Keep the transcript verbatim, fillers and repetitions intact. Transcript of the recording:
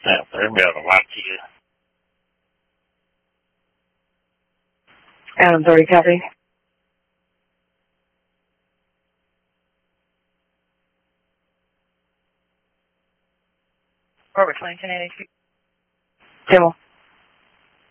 Yeah, they're be able to watch you. Adam thirty, copy. Robert twenty ten eighty-two. Table.